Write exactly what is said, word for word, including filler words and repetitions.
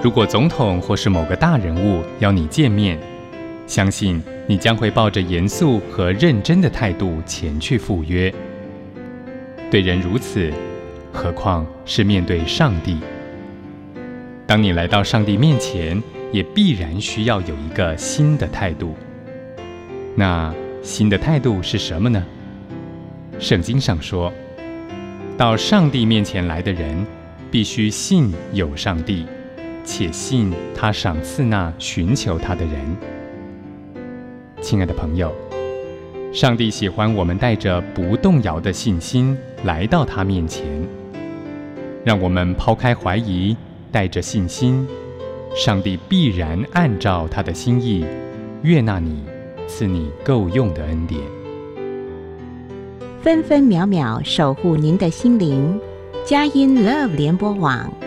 如果总统或是某个大人物邀你见面，相信你将会抱着严肃和认真的态度前去赴约。对人如此，何况是面对上帝？当你来到上帝面前，也必然需要有一个新的态度。那新的态度是什么呢？圣经上说，到上帝面前来的人，必须信有上帝，且信他赏赐那寻求他的人。亲爱的朋友，上帝喜欢我们带着不动摇的信心来到他面前。让我们抛开怀疑，带着信心，上帝必然按照他的心意悦纳你，赐你够用的恩典。 分分秒秒守护您的心灵，佳音 Love 联播网。